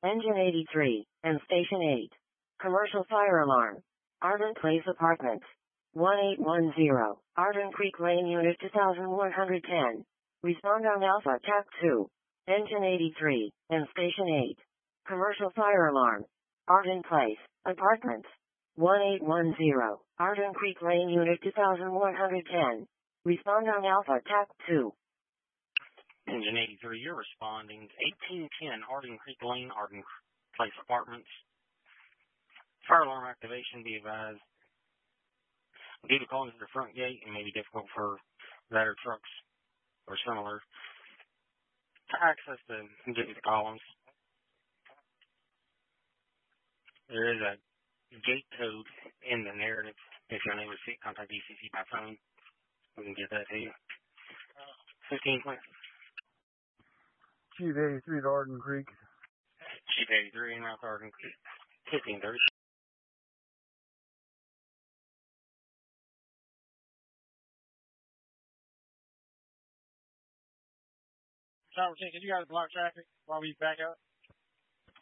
Engine 83, and Station 8. Commercial fire alarm. Arden Place Apartments. 1810, Arden Creek Lane, Unit 2110. Respond on Alpha TAC 2. Engine 83, and Station 8. Commercial fire alarm. Arden Place Apartments. 1810, Arden Creek Lane, Unit 2110. Respond on Alpha TAC 2. Engine 83, you're responding. 1810 Arden Creek Lane, Arden Place Apartments. Fire alarm activation, be advised. Due to calling to the front gate, it may be difficult for ladder trucks or similar to access the get to the columns. There is a gate code in the narrative. If you're unable to see it, contact DCC by phone. We can get that to you. 15 points. Chief 83 to Arden Creek. Chief 83 in route to Arden Creek. 1530. Tower 10, can you guys block traffic while we back up?